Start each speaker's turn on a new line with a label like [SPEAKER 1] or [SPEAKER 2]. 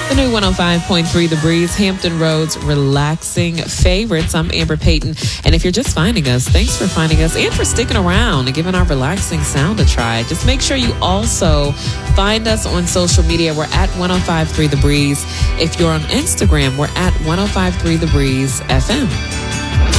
[SPEAKER 1] The new 105.3 The Breeze, Hampton Roads relaxing favorites. I'm Amber Payton. And if you're just finding us, thanks for finding us and for sticking around and giving our relaxing sound a try. Just make sure you also find us on social media. We're at 105.3 The Breeze. If you're on Instagram, we're at 105.3 The Breeze FM.